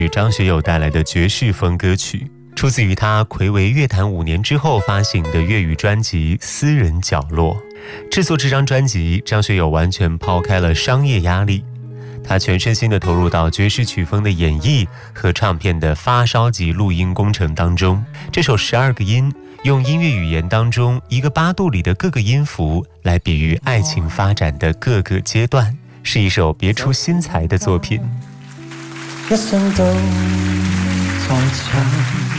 与张学友带来的爵士风歌曲，出自于他睽违乐坛5年之后发行的粤语专辑《私人角落》。制作这张专辑，张学友完全抛开了商业压力，他全身心地投入到爵士曲风的演绎和唱片的发烧级录音工程当中。这首12个音，用音乐语言当中一个8度里的各个音符来比喻爱情发展的各个阶段，是一首别出心裁的作品。 一生都在唱